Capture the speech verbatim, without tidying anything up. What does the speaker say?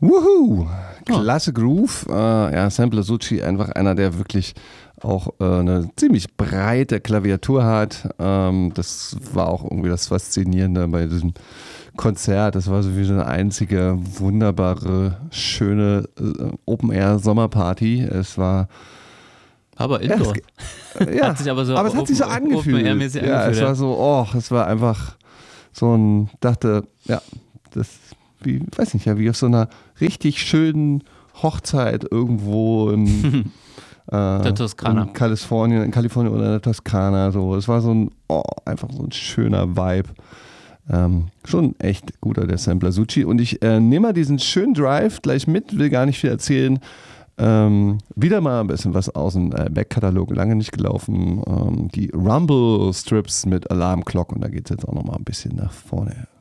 Wuhu! Klasse Groove. Äh, ja, Sampler Suchi, einfach einer, der wirklich auch äh, eine ziemlich breite Klaviatur hat. Ähm, das war auch irgendwie das Faszinierende bei diesem Konzert. Das war so wie so eine einzige wunderbare, schöne äh, Open-Air-Sommerparty. Es war aber Indoor. Ja, es, ja, hat sich aber so aber es hat sich so angefühlt. Ja, angefühlt, es war so, oh, es war einfach so ein, dachte, ja, das, wie, weiß nicht, ja, wie auf so einer richtig schönen Hochzeit irgendwo im der Toskana. In Kalifornien, in Kalifornien oder in der Toskana. So. Es war so ein, oh, einfach so ein schöner Vibe. Ähm, schon echt guter, der Sampler Suchi. Und ich äh, nehme mal diesen schönen Drive gleich mit, will gar nicht viel erzählen. Ähm, wieder mal ein bisschen was aus dem äh, Backkatalog, lange nicht gelaufen. Ähm, die Rumble Strips mit Alarm Clock und da geht es jetzt auch nochmal ein bisschen nach vorne.